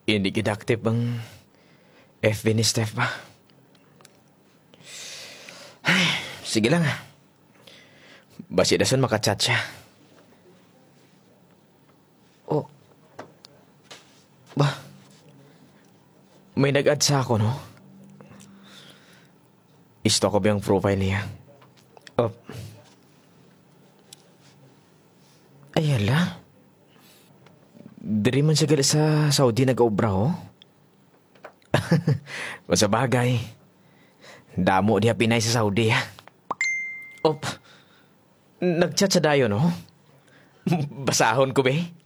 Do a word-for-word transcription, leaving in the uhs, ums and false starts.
Hindi gidaktif bang F B ni Steph ba? Ay, sige lang. Basi dason makachat siya. Oh, ba? May nag-add sa ako, no? Isto ko ba yung profile niya? Oh. Ayala. Diri man siya gali sa Saudi nag-obra, oh. Kung sa bagay, damo diya Pinay sa Saudi, ha? Op, nag-chat sa dayo, no? Basahon ko, be?